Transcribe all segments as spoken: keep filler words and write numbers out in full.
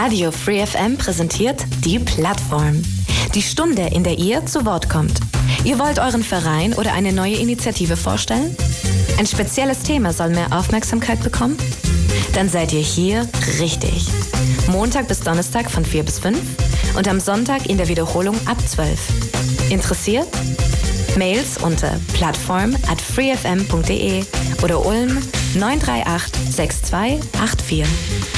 Radio Free F M präsentiert die Plattform. Die Stunde, in der ihr zu Wort kommt. Ihr wollt euren Verein oder eine neue Initiative vorstellen? Ein spezielles Thema soll mehr Aufmerksamkeit bekommen? Dann seid ihr hier richtig. Montag bis Donnerstag von vier bis fünf und am Sonntag in der Wiederholung ab zwölf. Interessiert? Mails unter plattform at freefm punkt de oder Ulm neun drei acht sechs zwei acht vier.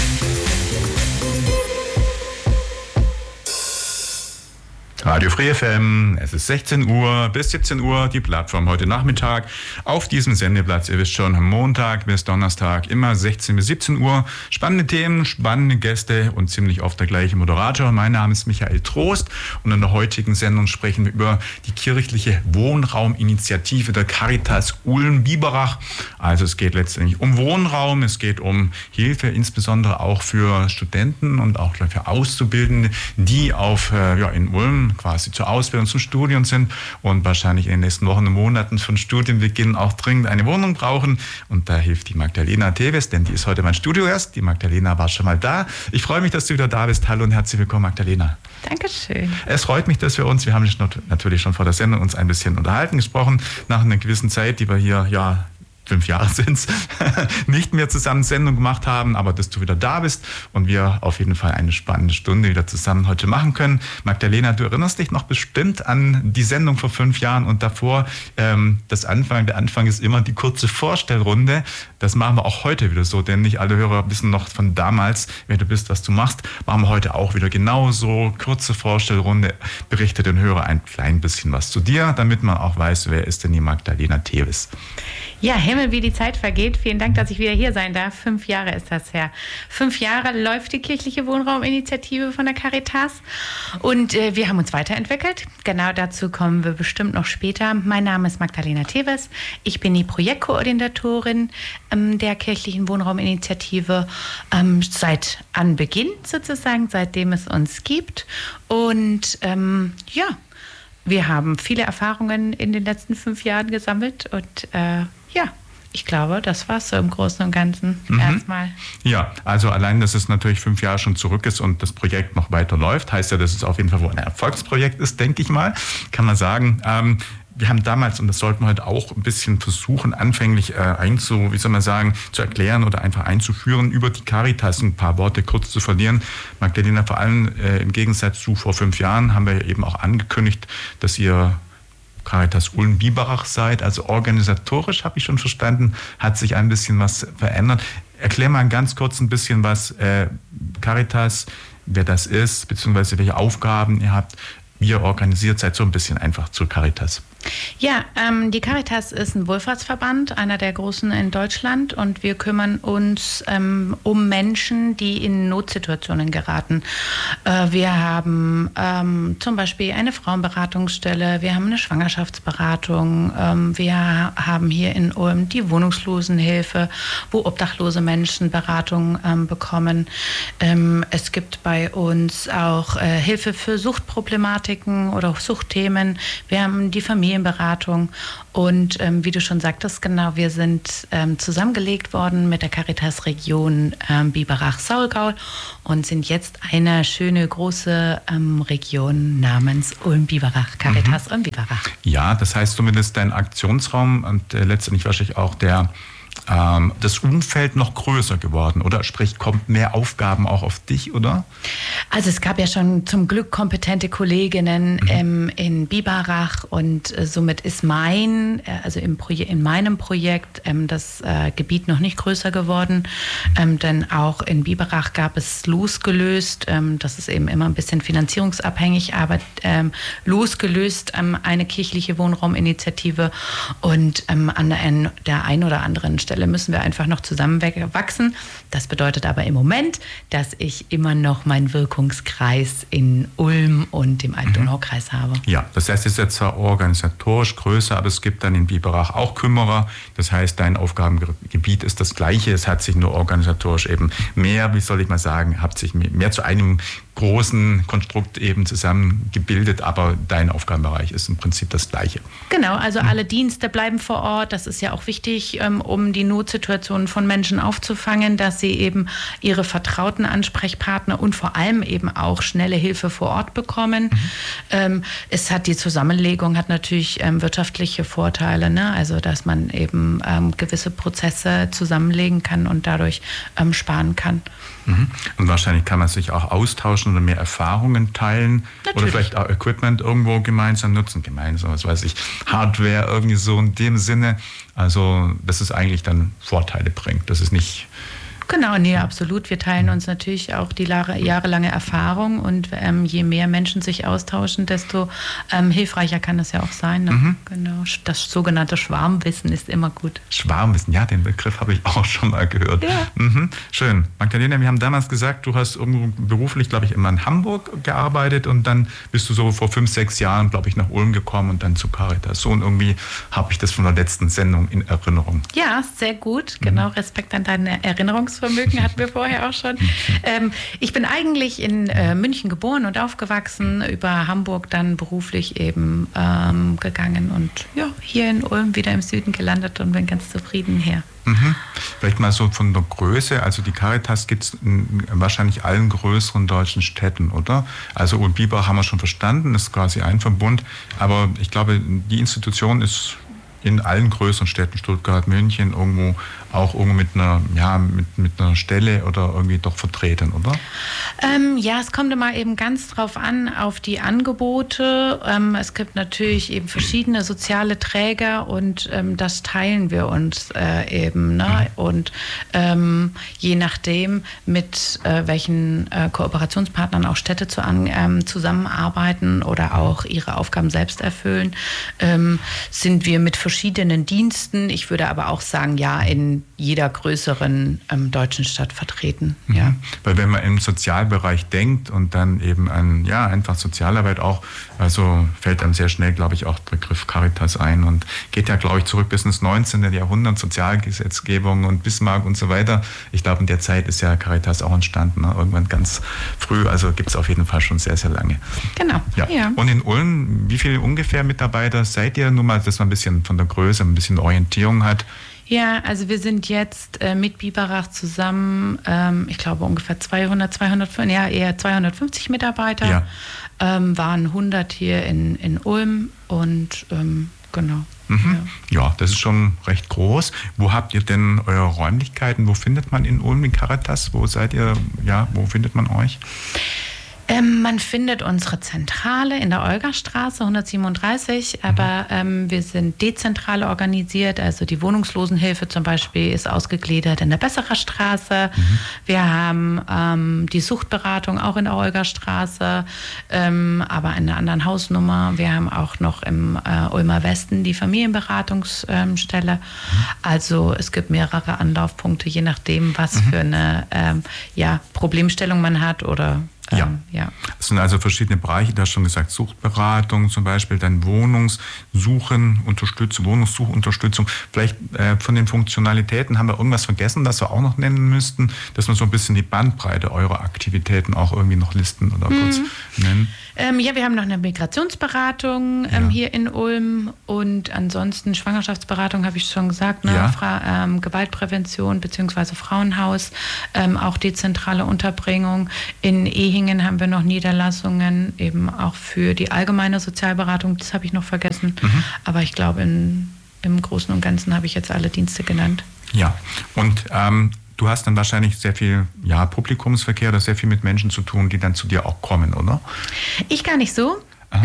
Radio Free F M, es ist sechzehn Uhr bis siebzehn Uhr, die Plattform heute Nachmittag auf diesem Sendeplatz. Ihr wisst schon, Montag bis Donnerstag immer sechzehn bis siebzehn Uhr. Spannende Themen, spannende Gäste und ziemlich oft der gleiche Moderator. Mein Name ist Michael Trost und in der heutigen Sendung sprechen wir über die kirchliche Wohnrauminitiative der Caritas Ulm-Biberach. Also es geht letztendlich um Wohnraum, es geht um Hilfe, insbesondere auch für Studenten und auch für Auszubildende, die auf, äh, ja, in Ulm quasi zur Ausbildung, zum Studium sind und wahrscheinlich in den nächsten Wochen und Monaten von Studienbeginn auch dringend eine Wohnung brauchen. Und da hilft die Magdalena Teves, denn die ist heute mein Studiogast. Die Magdalena war schon mal da. Ich freue mich, dass du wieder da bist. Hallo und herzlich willkommen, Magdalena. Dankeschön. Es freut mich, dass wir uns, wir haben natürlich schon vor der Sendung uns ein bisschen unterhalten, gesprochen, nach einer gewissen Zeit, die wir hier, ja, fünf Jahre sind es, nicht mehr zusammen Sendung gemacht haben, aber dass du wieder da bist und wir auf jeden Fall eine spannende Stunde wieder zusammen heute machen können. Magdalena, du erinnerst dich noch bestimmt an die Sendung vor fünf Jahren und davor, ähm, das Anfang, der Anfang ist immer die kurze Vorstellrunde. Das machen wir auch heute wieder so, denn nicht alle Hörer wissen noch von damals, wer du bist, was du machst. Machen wir heute auch wieder genauso. Kurze Vorstellrunde, berichte den Hörer ein klein bisschen was zu dir, damit man auch weiß, wer ist denn die Magdalena Teves. Ja, Himmel, wie die Zeit vergeht. Vielen Dank, dass ich wieder hier sein darf. Fünf Jahre ist das her. Fünf Jahre läuft die kirchliche Wohnrauminitiative von der Caritas. Und äh, wir haben uns weiterentwickelt. Genau dazu kommen wir bestimmt noch später. Mein Name ist Magdalena Teves. Ich bin die Projektkoordinatorin ähm, der kirchlichen Wohnrauminitiative ähm, seit Anbeginn sozusagen, seitdem es uns gibt. Und ähm, ja, wir haben viele Erfahrungen in den letzten fünf Jahren gesammelt und äh, ja, ich glaube, das war es so im Großen und Ganzen mhm. erstmal. Ja, also allein, dass es natürlich fünf Jahre schon zurück ist und das Projekt noch weiter läuft, heißt ja, dass es auf jeden Fall wohl ein Erfolgsprojekt ist, denke ich mal, kann man sagen. Ähm, wir haben damals, und das sollten wir heute auch ein bisschen versuchen, anfänglich äh, einzu, wie soll man sagen, zu erklären oder einfach einzuführen, über die Caritas ein paar Worte kurz zu verlieren. Magdalena, vor allem äh, im Gegensatz zu vor fünf Jahren haben wir eben auch angekündigt, dass ihr Caritas Ulm-Biberach seid, also organisatorisch, habe ich schon verstanden, hat sich ein bisschen was verändert. Erklär mal ganz kurz ein bisschen was äh, Caritas, wer das ist, beziehungsweise welche Aufgaben ihr habt, wie ihr organisiert seid, so ein bisschen einfach zur Caritas. Ja, ähm, die Caritas ist ein Wohlfahrtsverband, einer der großen in Deutschland, und wir kümmern uns ähm, um Menschen, die in Notsituationen geraten. Äh, wir haben ähm, zum Beispiel eine Frauenberatungsstelle, wir haben eine Schwangerschaftsberatung, ähm, wir haben hier in Ulm die Wohnungslosenhilfe, wo obdachlose Menschen Beratung ähm, bekommen. Ähm, es gibt bei uns auch äh, Hilfe für Suchtproblematiken oder Suchtthemen. Wir haben die Familienberatung und ähm, wie du schon sagtest, genau, wir sind ähm, zusammengelegt worden mit der Caritas Region ähm, Biberach-Saulgau und sind jetzt eine schöne große ähm, Region namens Ulm-Biberach, Caritas mhm. Ulm-Biberach. Ja, das heißt zumindest dein Aktionsraum und äh, letztendlich wahrscheinlich auch der ähm, das Umfeld noch größer geworden, oder? Sprich, kommt mehr Aufgaben auch auf dich, oder? Also es gab ja schon zum Glück kompetente Kolleginnen mhm. ähm, in Biberach und äh, somit ist mein, äh, also im Proje- in meinem Projekt ähm, das äh, Gebiet noch nicht größer geworden, ähm, denn auch in Biberach gab es losgelöst, ähm, das ist eben immer ein bisschen finanzierungsabhängig, aber ähm, losgelöst ähm, eine kirchliche Wohnrauminitiative und ähm, an der, an der einen oder anderen Stelle müssen wir einfach noch zusammenwachsen. Das bedeutet aber im Moment, dass ich immer noch meinen Wirkungskreis in Ulm und dem Alb-Donau-Kreis habe. Ja, das heißt, es ist jetzt zwar organisatorisch größer, aber es gibt dann in Biberach auch Kümmerer. Das heißt, dein Aufgabengebiet ist das gleiche. Es hat sich nur organisatorisch eben mehr, wie soll ich mal sagen, hat sich mehr zu einem großen Konstrukt eben zusammengebildet, aber dein Aufgabenbereich ist im Prinzip das Gleiche. Genau, also alle Dienste bleiben vor Ort. Das ist ja auch wichtig, um die Notsituationen von Menschen aufzufangen, dass sie eben ihre vertrauten Ansprechpartner und vor allem eben auch schnelle Hilfe vor Ort bekommen. Mhm. Ähm, es hat die Zusammenlegung hat natürlich ähm, wirtschaftliche Vorteile, ne? Also dass man eben ähm, gewisse Prozesse zusammenlegen kann und dadurch ähm, sparen kann. Mhm. Und wahrscheinlich kann man sich auch austauschen oder mehr Erfahrungen teilen. Natürlich. Oder vielleicht auch Equipment irgendwo gemeinsam nutzen. Gemeinsam, was weiß ich, Hardware irgendwie so in dem Sinne. Also, dass es eigentlich dann Vorteile bringt. Das ist nicht... Genau, nee, absolut. Wir teilen uns natürlich auch die jahrelange Erfahrung und ähm, je mehr Menschen sich austauschen, desto ähm, hilfreicher kann es ja auch sein. Ne? Mhm. Genau. Das sogenannte Schwarmwissen ist immer gut. Schwarmwissen, ja, den Begriff habe ich auch schon mal gehört. Ja. Mhm. Schön. Magdalena, wir haben damals gesagt, du hast irgendwo beruflich, glaube ich, immer in Hamburg gearbeitet und dann bist du so vor fünf, sechs Jahren, glaube ich, nach Ulm gekommen und dann zu Caritas. So und irgendwie habe ich das von der letzten Sendung in Erinnerung. Ja, sehr gut. Genau, Respekt an deine Erinnerungs Vermögen hatten wir vorher auch schon. Ähm, ich bin eigentlich in äh, München geboren und aufgewachsen, über Hamburg dann beruflich eben ähm, gegangen und ja, hier in Ulm wieder im Süden gelandet und bin ganz zufrieden hier. Mhm. Vielleicht mal so von der Größe, also die Caritas gibt es in wahrscheinlich allen größeren deutschen Städten, oder? Also Ulm-Biberach haben wir schon verstanden, ist quasi ein Verbund, aber ich glaube, die Institution ist in allen größeren Städten, Stuttgart, München, irgendwo auch irgendwo mit einer, ja, mit, mit einer Stelle oder irgendwie doch vertreten, oder? Ähm, ja, es kommt immer eben ganz drauf an, auf die Angebote. Ähm, es gibt natürlich eben verschiedene soziale Träger und ähm, das teilen wir uns äh, eben. Ne? Mhm. Und ähm, je nachdem, mit äh, welchen äh, Kooperationspartnern auch Städte zu an, ähm, zusammenarbeiten oder auch ihre Aufgaben selbst erfüllen, ähm, sind wir mit verschiedenen Diensten, ich würde aber auch sagen, ja, in jeder größeren ähm, deutschen Stadt vertreten. Mhm. Ja. Weil wenn man im Sozialbereich denkt und dann eben an, ja, einfach Sozialarbeit auch, also fällt einem sehr schnell, glaube ich, auch der Begriff Caritas ein und geht ja, glaube ich, zurück bis ins neunzehnten Jahrhundert, Sozialgesetzgebung und Bismarck und so weiter. Ich glaube, in der Zeit ist ja Caritas auch entstanden, ne? Irgendwann ganz früh, also gibt es auf jeden Fall schon sehr, sehr lange. Genau. Ja. Ja. Und in Ulm, wie viele ungefähr Mitarbeiter seid ihr? Nur mal, dass man ein bisschen von der Größe, ein bisschen Orientierung hat. Ja, also wir sind jetzt äh, mit Biberach zusammen, ähm, ich glaube ungefähr zweihundert, zweihundertfünfzig, ja eher zweihundertfünfzig Mitarbeiter, ja. ähm, waren hundert hier in, in Ulm und ähm, genau. Mhm. Ja. ja, das ist schon recht groß. Wo habt ihr denn eure Räumlichkeiten? Wo findet man in Ulm die Caritas? Wo seid ihr, ja, wo findet man euch? Ähm, man findet unsere Zentrale in der Olgastraße hundertsiebenunddreißig, aber ähm, wir sind dezentral organisiert, also die Wohnungslosenhilfe zum Beispiel ist ausgegliedert in der Besserer Straße. Mhm. Wir haben ähm, die Suchtberatung auch in der Olgastraße, ähm, aber in einer anderen Hausnummer. Wir haben auch noch im äh, Ulmer Westen die Familienberatungsstelle. Ähm, mhm. Also es gibt mehrere Anlaufpunkte, je nachdem, was mhm. für eine ähm, ja, Problemstellung man hat oder Ja. Ähm, ja. Es sind also verschiedene Bereiche, du hast schon gesagt, Suchtberatung zum Beispiel, dann Wohnungssuchen, Unterstützung, Wohnungssuchunterstützung. Vielleicht äh, von den Funktionalitäten haben wir irgendwas vergessen, das wir auch noch nennen müssten, dass wir so ein bisschen die Bandbreite eurer Aktivitäten auch irgendwie noch listen oder mhm. kurz nennen. Ähm, ja, wir haben noch eine Migrationsberatung ähm, ja. hier in Ulm und ansonsten Schwangerschaftsberatung, habe ich schon gesagt, ne? Ja. Fra- ähm, Gewaltprävention bzw. Frauenhaus, ähm, auch dezentrale Unterbringung. In Ehingen haben wir noch Niederlassungen, eben auch für die allgemeine Sozialberatung, das habe ich noch vergessen. Mhm. Aber ich glaube, in, im Großen und Ganzen habe ich jetzt alle Dienste genannt. Ja, und ähm, du hast dann wahrscheinlich sehr viel ja, Publikumsverkehr oder sehr viel mit Menschen zu tun, die dann zu dir auch kommen, oder? Ich gar nicht so. Aha.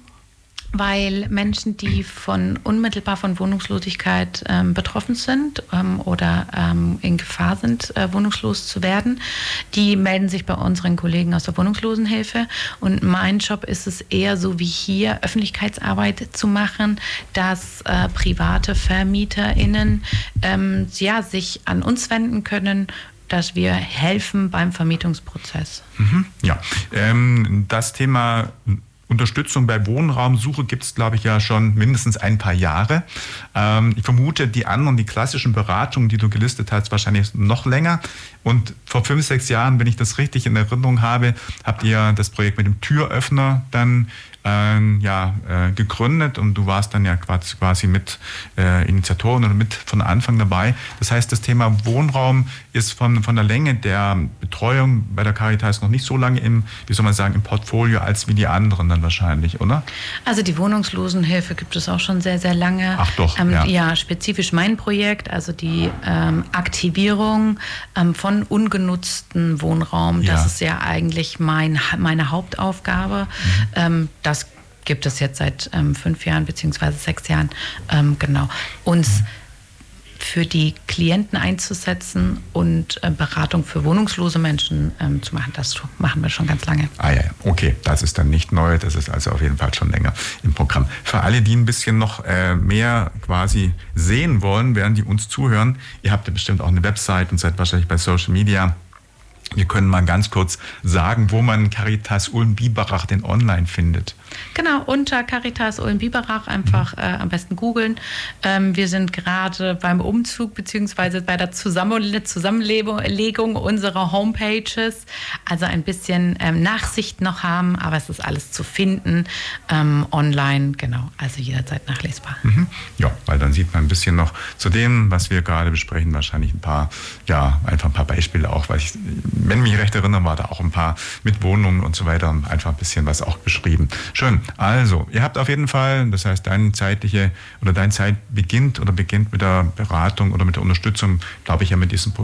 Weil Menschen, die von unmittelbar von Wohnungslosigkeit ähm, betroffen sind ähm, oder ähm, in Gefahr sind, äh, wohnungslos zu werden, die melden sich bei unseren Kollegen aus der Wohnungslosenhilfe. Und mein Job ist es eher so wie hier, Öffentlichkeitsarbeit zu machen, dass äh, private VermieterInnen ähm, ja, sich an uns wenden können, dass wir helfen beim Vermietungsprozess. Mhm, ja, ähm, das Thema Unterstützung bei Wohnraumsuche gibt es, glaube ich, ja schon mindestens ein paar Jahre. Ähm, ich vermute, die anderen, die klassischen Beratungen, die du gelistet hast, wahrscheinlich noch länger. Und vor fünf, sechs Jahren, wenn ich das richtig in Erinnerung habe, habt ihr das Projekt mit dem Türöffner dann äh, ja, äh, gegründet und du warst dann ja quasi, quasi mit äh, Initiatoren oder mit von Anfang dabei. Das heißt, das Thema Wohnraum ist von, von der Länge der Betreuung bei der Caritas noch nicht so lange im, wie soll man sagen, im Portfolio als wie die anderen dann wahrscheinlich, oder? Also die Wohnungslosenhilfe gibt es auch schon sehr, sehr lange. Ach doch, ähm, ja. Ja, spezifisch mein Projekt, also die ähm, Aktivierung ähm, von ungenutzten Wohnraum, Ja. das ist ja eigentlich mein, meine Hauptaufgabe. Mhm. Ähm, das gibt es jetzt seit ähm, fünf Jahren beziehungsweise sechs Jahren. Ähm, genau. Uns mhm. für die Klienten einzusetzen und äh, Beratung für wohnungslose Menschen ähm, zu machen. Das machen wir schon ganz lange. Ah ja, okay, das ist dann nicht neu, das ist also auf jeden Fall schon länger im Programm. Für alle, die ein bisschen noch äh, mehr quasi sehen wollen, während die uns zuhören, ihr habt ja bestimmt auch eine Website und seid wahrscheinlich bei Social Media. Wir können mal ganz kurz sagen, wo man Caritas Ulm-Biberach denn online findet. Genau, unter Caritas Ulm-Biberach einfach mhm. äh, am besten googeln. Ähm, wir sind gerade beim Umzug bzw. bei der Zusammen- Zusammenlegung unserer Homepages. Also ein bisschen ähm, Nachsicht noch haben, aber es ist alles zu finden ähm, online. Genau, also jederzeit nachlesbar. Mhm. Ja, weil dann sieht man ein bisschen noch zu dem, was wir gerade besprechen, wahrscheinlich ein paar, ja, einfach ein paar Beispiele auch, weil ich, wenn ich mich recht erinnere, war da auch ein paar mit Wohnungen und so weiter, einfach ein bisschen was auch beschrieben. Schön. Also, ihr habt auf jeden Fall, das heißt, deine zeitliche oder deine Zeit beginnt oder beginnt mit der Beratung oder mit der Unterstützung, glaube ich, ja mit diesem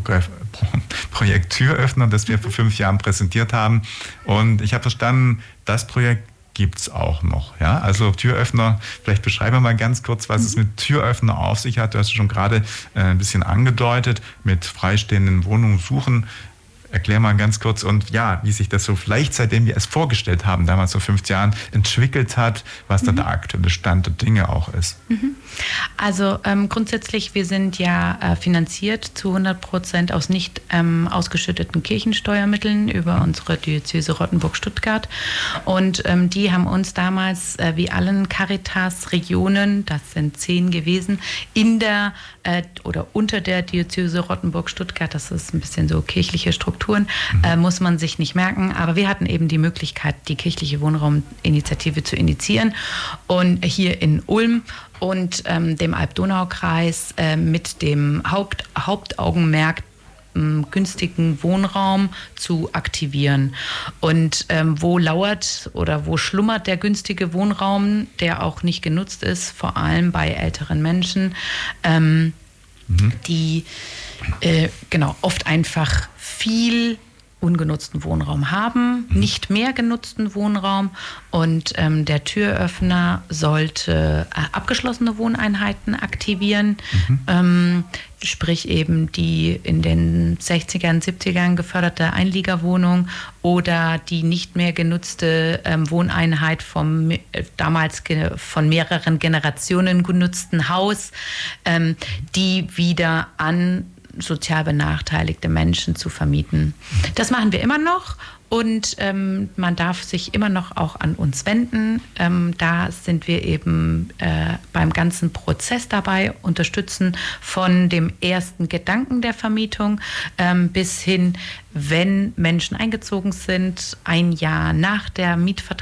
Projekt Türöffner, das wir vor fünf Jahren präsentiert haben. Und ich habe verstanden, das Projekt gibt es auch noch. Ja? Also Türöffner, vielleicht beschreiben wir mal ganz kurz, was es mit Türöffner auf sich hat. Du hast schon gerade äh, ein bisschen angedeutet, mit freistehenden Wohnungen suchen. Erklär mal ganz kurz und ja, wie sich das so vielleicht, seitdem wir es vorgestellt haben, damals vor fünf Jahren, entwickelt hat, was mhm. da der aktuelle Stand der Dinge auch ist. Mhm. Also ähm, grundsätzlich, wir sind ja äh, finanziert zu hundert Prozent aus nicht ähm, ausgeschütteten Kirchensteuermitteln über unsere Diözese Rottenburg-Stuttgart. Und ähm, die haben uns damals, äh, wie allen Caritas-Regionen, das sind zehn gewesen, in der äh, oder unter der Diözese Rottenburg-Stuttgart, das ist ein bisschen so kirchliche Struktur, Mhm. Äh, muss man sich nicht merken. Aber wir hatten eben die Möglichkeit, die kirchliche Wohnrauminitiative zu initiieren. Und hier in Ulm und ähm, dem Alb-Donau-Kreis äh, mit dem Haupt, Hauptaugenmerk ähm, günstigen Wohnraum zu aktivieren. Und ähm, wo lauert oder wo schlummert der günstige Wohnraum, der auch nicht genutzt ist, vor allem bei älteren Menschen, ähm, mhm. die äh, genau oft einfach viel ungenutzten Wohnraum haben, mhm. nicht mehr genutzten Wohnraum und ähm, der Türöffner sollte äh, abgeschlossene Wohneinheiten aktivieren, mhm. ähm, sprich eben die in den sechzigern, siebzigern geförderte Einliegerwohnung oder die nicht mehr genutzte ähm, Wohneinheit vom äh, damals ge- von mehreren Generationen genutzten Haus, ähm, die wieder an sozial benachteiligte Menschen zu vermieten. Das machen wir immer noch und ähm, man darf sich immer noch auch an uns wenden. Ähm, da sind wir eben äh, beim ganzen Prozess dabei, unterstützen von dem ersten Gedanken der Vermietung ähm, bis hin, wenn Menschen eingezogen sind, ein Jahr nach der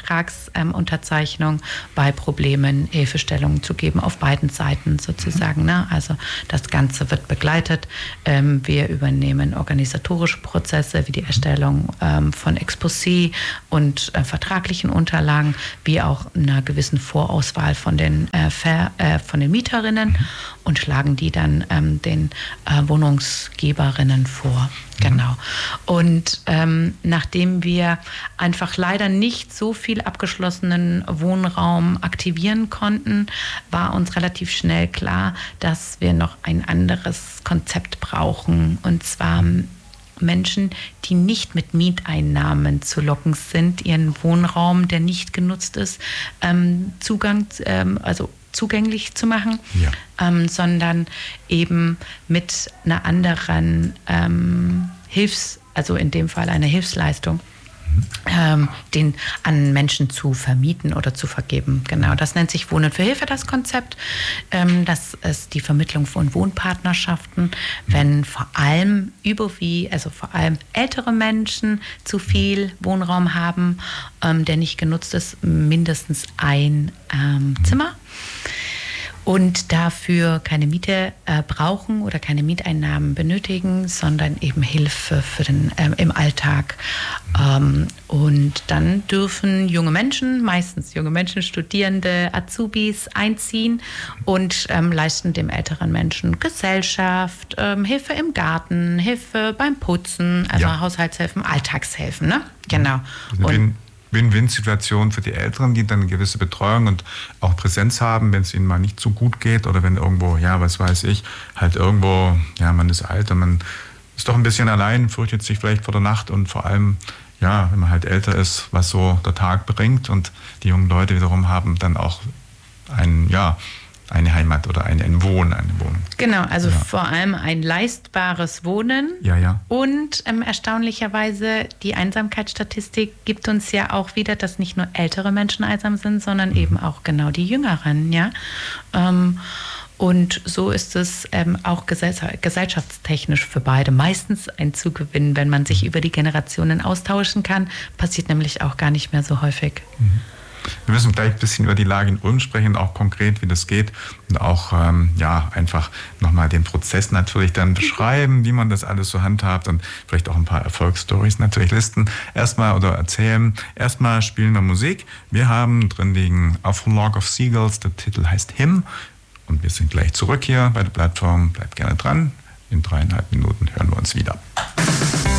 Mietvertragsunterzeichnung ähm, bei Problemen Hilfestellungen zu geben, auf beiden Seiten sozusagen. Ne? Also das Ganze wird begleitet. Ähm, wir übernehmen organisatorische Prozesse wie die Erstellung ähm, von Exposé und äh, vertraglichen Unterlagen, wie auch einer gewissen Vorauswahl von den, äh, Ver, äh, von den Mieterinnen und schlagen die dann ähm, den äh, Wohnungsgeberinnen vor. Genau. Und ähm, nachdem wir einfach leider nicht so viel abgeschlossenen Wohnraum aktivieren konnten, war uns relativ schnell klar, dass wir noch ein anderes Konzept brauchen. Und zwar Menschen, die nicht mit Mieteinnahmen zu locken sind, ihren Wohnraum, der nicht genutzt ist, ähm, Zugang, ähm, also zugänglich zu machen, ja. ähm, sondern eben mit einer anderen ähm, Hilfs-, also in dem Fall einer Hilfsleistung. ähm, den an Menschen zu vermieten oder zu vergeben. Genau, das nennt sich Wohnen für Hilfe, das Konzept. Ähm, das ist die Vermittlung von Wohnpartnerschaften, mhm. wenn vor allem überwie, also vor allem ältere Menschen zu viel Wohnraum haben, ähm, der nicht genutzt ist, mindestens ein ähm, Zimmer. Und dafür keine Miete äh, brauchen oder keine Mieteinnahmen benötigen, sondern eben Hilfe für den, ähm, im Alltag. Ähm, und dann dürfen junge Menschen, meistens junge Menschen, Studierende, Azubis einziehen und ähm, leisten dem älteren Menschen Gesellschaft, ähm, Hilfe im Garten, Hilfe beim Putzen, also ja. Haushaltshilfen, Alltagshilfen. Ne? Genau. Und Win-Win-Situation für die Älteren, die dann eine gewisse Betreuung und auch Präsenz haben, wenn es ihnen mal nicht so gut geht oder wenn irgendwo, ja, was weiß ich, halt irgendwo, ja, man ist alt und man ist doch ein bisschen allein, fürchtet sich vielleicht vor der Nacht und vor allem, ja, wenn man halt älter ist, was so der Tag bringt und die jungen Leute wiederum haben dann auch ein, ja, eine Heimat oder ein, ein Wohnen, eine Wohnung. Genau, also ja. vor allem ein leistbares Wohnen. Ja, ja. Und ähm, erstaunlicherweise, die Einsamkeitsstatistik gibt uns ja auch wieder, dass nicht nur ältere Menschen einsam sind, sondern mhm. eben auch genau die Jüngeren. Ja? Ähm, und so ist es ähm, auch gesell- gesellschaftstechnisch für beide meistens ein Zugewinn, wenn man sich über die Generationen austauschen kann. Passiert nämlich auch gar nicht mehr so häufig. Mhm. Wir müssen gleich ein bisschen über die Lage in Ulm sprechen, auch konkret, wie das geht und auch ähm, ja, einfach nochmal den Prozess natürlich dann beschreiben, wie man das alles so handhabt und vielleicht auch ein paar Erfolgsstories natürlich listen. Erstmal oder erzählen. Erstmal spielen wir Musik. Wir haben drin liegen A Flock of Seagulls, der Titel heißt Him und wir sind gleich zurück hier bei der Plattform. Bleibt gerne dran. In dreieinhalb Minuten hören wir uns wieder.